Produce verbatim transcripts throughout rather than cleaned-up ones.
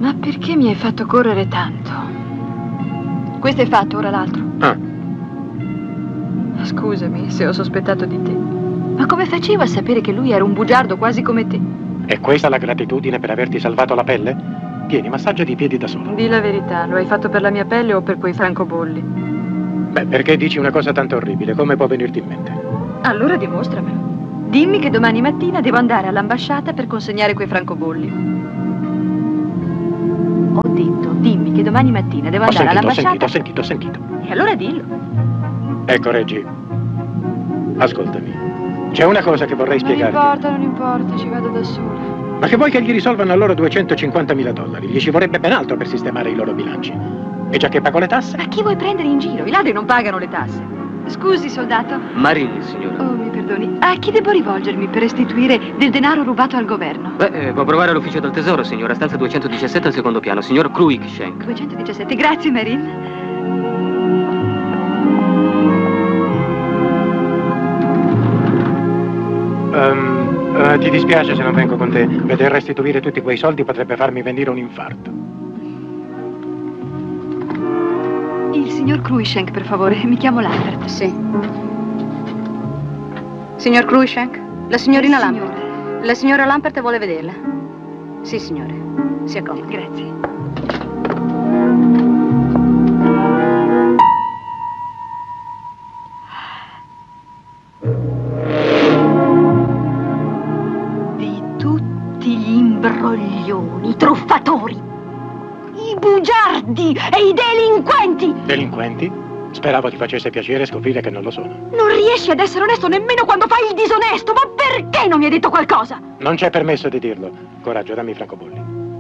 Ma perché mi hai fatto correre tanto? Questo è fatto, ora l'altro. Ah. Scusami se ho sospettato di te. Ma come facevo a sapere che lui era un bugiardo quasi come te? È questa la gratitudine per averti salvato la pelle? Tieni, massaggiati i piedi da solo. Di la verità, lo hai fatto per la mia pelle o per quei francobolli? Beh, perché dici una cosa tanto orribile? Come può venirti in mente? Allora dimostramelo. Dimmi che domani mattina devo andare all'ambasciata per consegnare quei francobolli. Ho detto, dimmi che domani mattina devo Ho andare sentito, ho all'ambasciata. sentito, ho sentito, ho sentito. E allora dillo. Ecco, Reggie, ascoltami. C'è una cosa che vorrei spiegarti. Non importa, non importa, ci vado da sola. Ma che vuoi che gli risolvano a loro duecentocinquantamila dollari? Gli ci vorrebbe ben altro per sistemare i loro bilanci. E già che pago le tasse? Ma chi vuoi prendere in giro? I ladri non pagano le tasse. Scusi, soldato. Marilli, signora. Oh, mi perdoni. A chi devo rivolgermi per restituire del denaro rubato al governo? Beh, eh, può provare all'ufficio del tesoro, signora. Stanza duecentodiciassette al secondo piano. Signor Cruikshank. duecentodiciassette. Grazie, Marin. Um, uh, ti dispiace se non vengo con te. Veder restituire tutti quei soldi potrebbe farmi venire un infarto. Il signor Cruikshank, per favore. Mi chiamo Lambert. Sì. Signor Cruikshank? La signorina Sì, Lambert. signora. La signora Lambert vuole vederla. Sì, signore. Si accomodi. Grazie. Di tutti gli imbroglioni, i truffatori, i bugiardi e i delinquenti! Delinquenti? Speravo ti facesse piacere scoprire che non lo sono. Non riesci ad essere onesto nemmeno quando fai il disonesto! Ma perché non mi hai detto qualcosa? Non c'è permesso di dirlo. Coraggio, dammi i francobolli.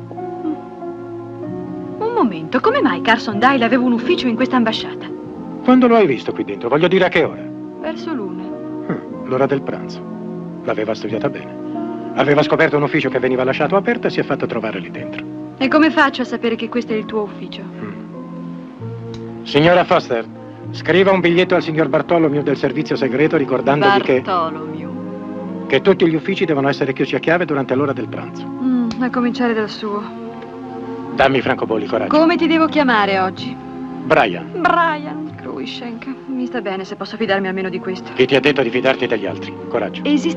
Un momento, come mai Carson Dyle aveva un ufficio in questa ambasciata? Quando lo hai visto qui dentro? Voglio dire a che ora? Verso l'una. Hm, l'ora del pranzo. L'aveva studiata bene. Aveva scoperto un ufficio che veniva lasciato aperto e si è fatto trovare lì dentro. E come faccio a sapere che questo è il tuo ufficio? Mm. Signora Foster, scriva un biglietto al signor Bartolomeo del servizio segreto ricordandogli che, Bartolomeo. che tutti gli uffici devono essere chiusi a chiave durante l'ora del pranzo. Mm, a cominciare dal suo. Dammi i francobolli, coraggio. Come ti devo chiamare oggi? Brian, Brian Cruikshank. Mi sta bene se posso fidarmi almeno di questo. chi ti ha detto di fidarti degli altri? Coraggio. Esiste